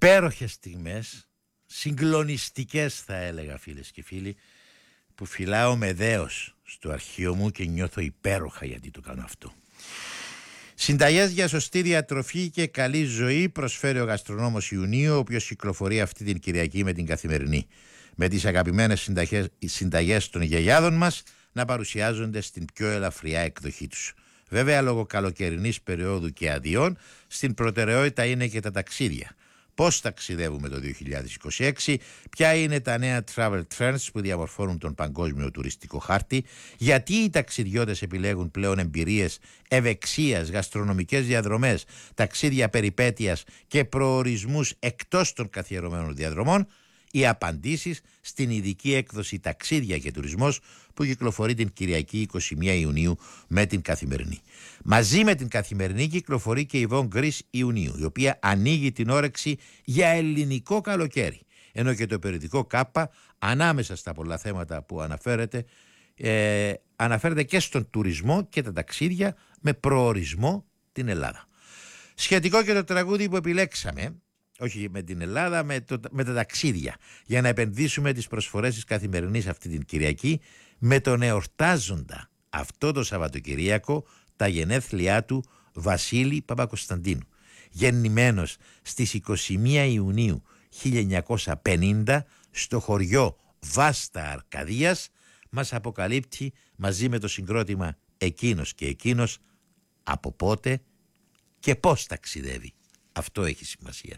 υπέροχες στιγμές, συγκλονιστικές θα έλεγα φίλες και φίλοι, που φυλάω με δέος στο αρχείο μου και νιώθω υπέροχα γιατί το κάνω αυτό. Συνταγές για σωστή διατροφή και καλή ζωή προσφέρει ο γαστρονόμος Ιουνίου, ο οποίος κυκλοφορεί αυτή την Κυριακή με την Καθημερινή. Με τις αγαπημένες συνταγές των γιαγιάδων μας να παρουσιάζονται στην πιο ελαφριά εκδοχή τους. Βέβαια, λόγω καλοκαιρινής περίοδου και αδειών, στην προτεραιότητα είναι και τα ταξίδια. Πώς ταξιδεύουμε το 2026, ποια είναι τα νέα travel trends που διαμορφώνουν τον παγκόσμιο τουριστικό χάρτη, γιατί οι ταξιδιώτες επιλέγουν πλέον εμπειρίες ευεξίας, γαστρονομικές διαδρομές, ταξίδια περιπέτειας και προορισμούς εκτός των καθιερωμένων διαδρομών. Οι απαντήσεις στην ειδική έκδοση «Ταξίδια και Τουρισμός» που κυκλοφορεί την Κυριακή 21 Ιουνίου με την Καθημερινή. Μαζί με την Καθημερινή κυκλοφορεί και η Von Greece Ιουνίου, η οποία ανοίγει την όρεξη για ελληνικό καλοκαίρι. Ενώ και το περιοδικό Κάπα, ανάμεσα στα πολλά θέματα που αναφέρεται και στον τουρισμό και τα ταξίδια με προορισμό την Ελλάδα. Σχετικό και το τραγούδι που επιλέξαμε, όχι με την Ελλάδα, με τα ταξίδια, για να επενδύσουμε τις προσφορές της Καθημερινής αυτή την Κυριακή, με τον εορτάζοντα αυτό το Σαββατοκυριακό τα γενέθλιά του Βασίλη Παπακοσταντίνου. Γεννημένος στις 21 Ιουνίου 1950 στο χωριό Βάστα Αρκαδίας, μας αποκαλύπτει μαζί με το συγκρότημα «Εκείνος και εκείνος» από πότε και πώς ταξιδεύει. Αυτό έχει σημασία.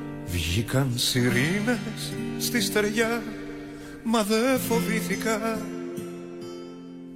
Βγήκαν σιρήνες στη στεριά, μα δεν φοβήθηκα.